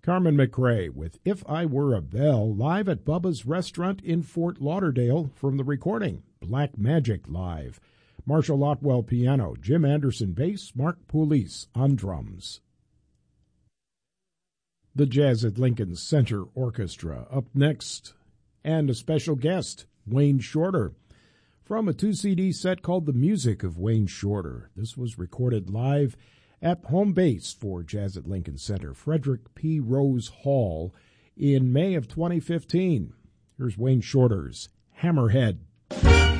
Carmen McRae with If I Were a Bell, live at Bubba's Restaurant in Fort Lauderdale from the recording. Black Magic live. Marshall Otwell piano, Jim Anderson bass, Mark Poulis on drums. The Jazz at Lincoln Center Orchestra up next, and a special guest, Wayne Shorter, from a 2-CD set called The Music of Wayne Shorter. This was recorded live at home base for Jazz at Lincoln Center, Frederick P. Rose Hall, in May of 2015. Here's Wayne Shorter's Hammerhead.